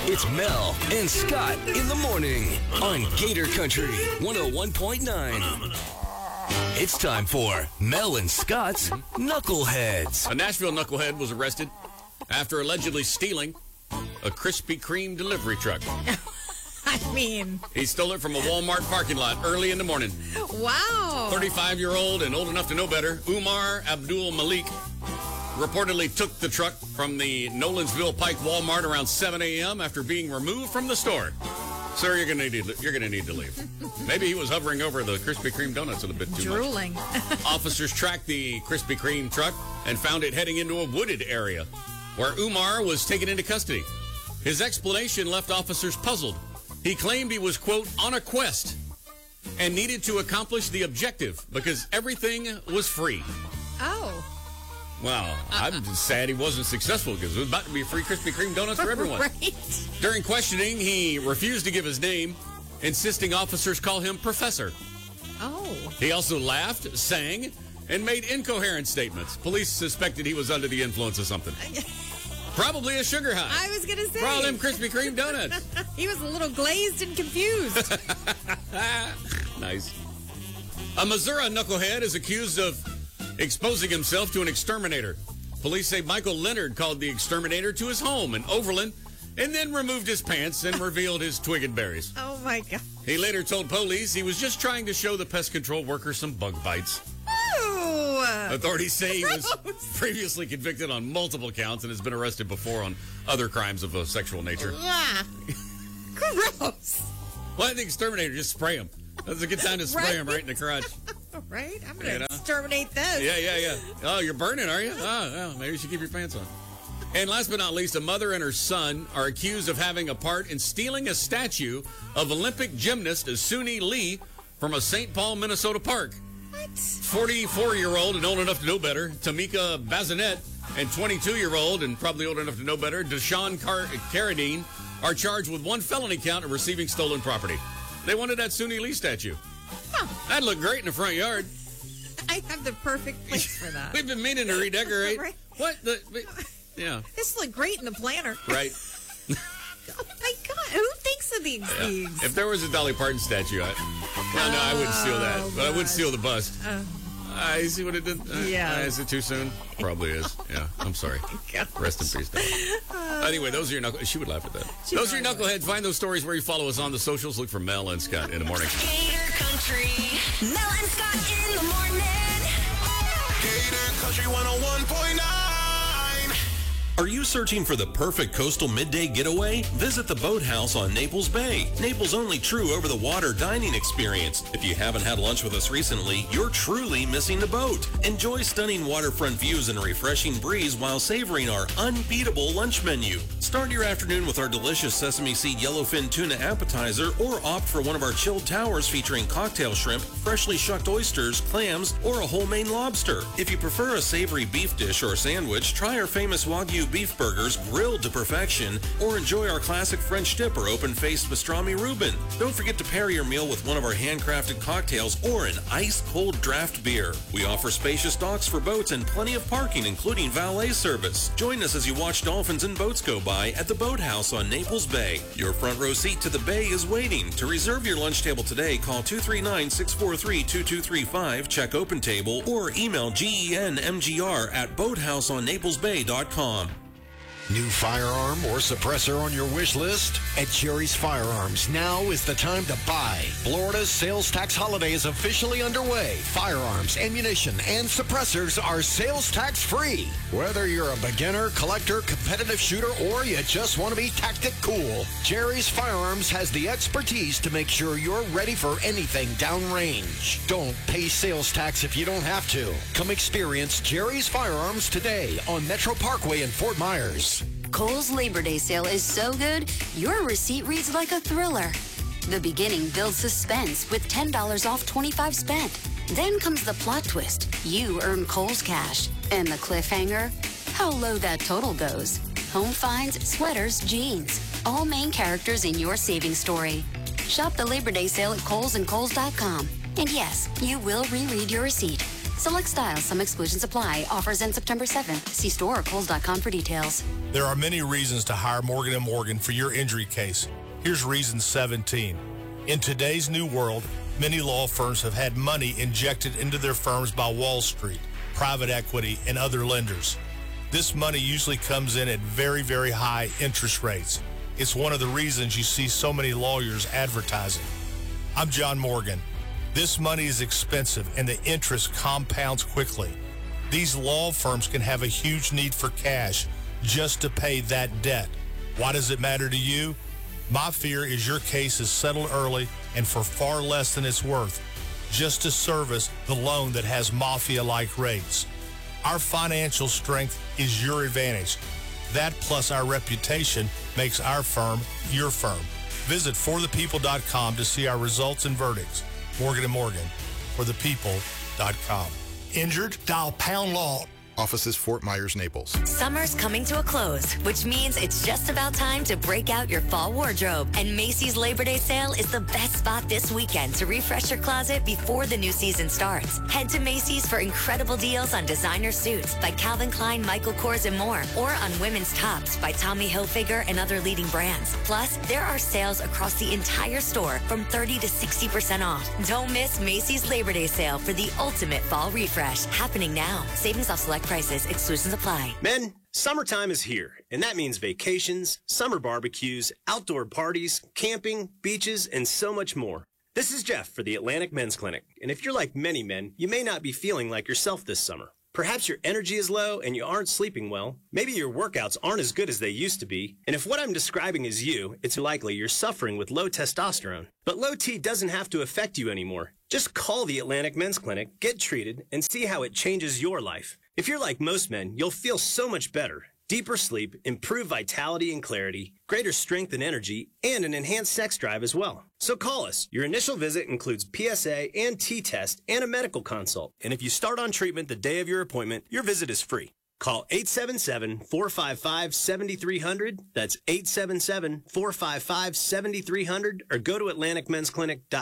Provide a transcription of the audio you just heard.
It's Mel and Scott in the morning on Gator Country 101.9. It's time for Mel and Scott's Knuckleheads. A Nashville knucklehead was arrested after allegedly stealing a Krispy Kreme delivery truck. I mean... He stole it from a Walmart parking lot early in the morning. Wow. 35-year-old and old enough to know better, Umar Abdul Malik reportedly took the truck from the Nolensville Pike Walmart around 7 a.m. after being removed from the store. Sir, you're gonna need to leave. Maybe he was hovering over the Krispy Kreme donuts a little bit too Drooling. much. Officers tracked the Krispy Kreme truck and found it heading into a wooded area where Umar was taken into custody. His explanation left officers puzzled. He claimed he was, quote, on a quest and needed to accomplish the objective because everything was free. Oh. Wow, I'm just sad he wasn't successful because it was about to be free Krispy Kreme donuts for everyone. Right. During questioning, he refused to give his name, insisting officers call him Professor. Oh. He also laughed, sang, and made incoherent statements. Police suspected he was under the influence of something. Probably a sugar high. I was going to say. For all them Krispy Kreme donuts. He was a little glazed and confused. Nice. A Missouri knucklehead is accused of exposing himself to an exterminator. Police say Michael Leonard called the exterminator to his home in Overland and then removed his pants and revealed his twig and berries. Oh, my God. He later told police he was just trying to show the pest control workers some bug bites. Oh. Authorities say he was previously convicted on multiple counts and has been arrested before on other crimes of a sexual nature. Yeah. Gross. Why didn't the exterminator just spray him? That's a good time to spray him right in the crotch. Right? I'm going to exterminate this. Yeah. Oh, you're burning, are you? Oh, maybe you should keep your pants on. And last but not least, a mother and her son are accused of having a part in stealing a statue of Olympic gymnast Suni Lee from a St. Paul, Minnesota park. What? 44-year-old and old enough to know better, Tamika Bazinet, and 22-year-old and probably old enough to know better, Deshaun Carradine, are charged with one felony count of receiving stolen property. They wanted that Suni Lee statue. Huh. That'd look great in the front yard. I have the perfect place for that. We've been meaning to redecorate. Right. What? Yeah. This look great in the planner. Right. Oh, my God. Who thinks of these things? If there was a Dolly Parton statue, I wouldn't steal that. But I would steal the bust. You see what it did? Yeah. Is it too soon? Probably is. Yeah. I'm sorry. Rest in peace, Dolly. Anyway, those are your knuckleheads. She would laugh at that. Those are your knuckleheads. Find those stories where you follow us on the socials. Look for Mel and Scott in the morning. Gator Country. Mel and Scott in the morning. Gator Country 101.9. Are you searching for the perfect coastal midday getaway? Visit the Boathouse on Naples Bay, Naples' only true over-the-water dining experience. If you haven't had lunch with us recently, you're truly missing the boat. Enjoy stunning waterfront views and a refreshing breeze while savoring our unbeatable lunch menu. Start your afternoon with our delicious sesame seed yellowfin tuna appetizer or opt for one of our chilled towers featuring cocktail shrimp, freshly shucked oysters, clams, or a whole Maine lobster. If you prefer a savory beef dish or sandwich, try our famous Wagyu beef burgers grilled to perfection, or enjoy our classic French dip or open-faced pastrami Reuben. Don't forget to pair your meal with one of our handcrafted cocktails or an ice-cold draft beer. We offer spacious docks for boats and plenty of parking, including valet service. Join us as you watch dolphins and boats go by at the Boathouse on Naples Bay. Your front row seat to the bay is waiting. To reserve your lunch table today, call 239-643-2235, check Open Table, or email genmgr@boathouseonnaplesbay.com. New firearm or suppressor on your wish list? At Jerry's Firearms, now is the time to buy. Florida's sales tax holiday is officially underway. Firearms, ammunition, and suppressors are sales tax free. Whether you're a beginner, collector, competitive shooter, or you just want to be tactic cool, Jerry's Firearms has the expertise to make sure you're ready for anything downrange. Don't pay sales tax if you don't have to. Come experience Jerry's Firearms today on Metro Parkway in Fort Myers. Kohl's Labor Day sale is so good, your receipt reads like a thriller. The beginning builds suspense with $10 off 25 spent. Then comes the plot twist. You earn Kohl's cash. And the cliffhanger? How low that total goes. Home finds, sweaters, jeans. All main characters in your savings story. Shop the Labor Day sale at Kohl's and Kohl's.com. And yes, you will reread your receipt. Select styles, some exclusions apply. Offers end September 7th. See store or Kohl's.com for details. There are many reasons to hire Morgan & Morgan for your injury case. Here's reason 17. In today's new world, many law firms have had money injected into their firms by Wall Street, private equity, and other lenders. This money usually comes in at very, very high interest rates. It's one of the reasons you see so many lawyers advertising. I'm John Morgan. This money is expensive and the interest compounds quickly. These law firms can have a huge need for cash just to pay that debt. Why does it matter to you? My fear is your case is settled early and for far less than it's worth, just to service the loan that has mafia-like rates. Our financial strength is your advantage. That plus our reputation makes our firm your firm. Visit forthepeople.com to see our results and verdicts. Morgan & Morgan, forthepeople.com. Injured? Dial pound law. Offices Fort Myers, Naples. Summer's coming to a close, which means it's just about time to break out your fall wardrobe. And Macy's Labor Day sale is the best spot this weekend to refresh your closet before the new season starts. Head to Macy's for incredible deals on designer suits by Calvin Klein, Michael Kors, and more, or on women's tops by Tommy Hilfiger and other leading brands. Plus, there are sales across the entire store from 30 to 60% off. Don't miss Macy's Labor Day sale for the ultimate fall refresh, happening now. Savings off select prices. Exclusions apply. Men, summertime is here, and that means vacations, summer barbecues, outdoor parties, camping, beaches, and so much more. This is Jeff for the Atlantic Men's Clinic, and if you're like many men, you may not be feeling like yourself this summer. Perhaps your energy is low and you aren't sleeping well. Maybe your workouts aren't as good as they used to be. And if what I'm describing is you, it's likely you're suffering with low testosterone. But low T doesn't have to affect you anymore. Just call the Atlantic Men's Clinic, get treated, and see how it changes your life. If you're like most men, you'll feel so much better. Deeper sleep, improved vitality and clarity, greater strength and energy, and an enhanced sex drive as well. So call us. Your initial visit includes PSA and T-test and a medical consult. And if you start on treatment the day of your appointment, your visit is free. Call 877-455-7300. That's 877-455-7300, or go to AtlanticMen'sClinic.com.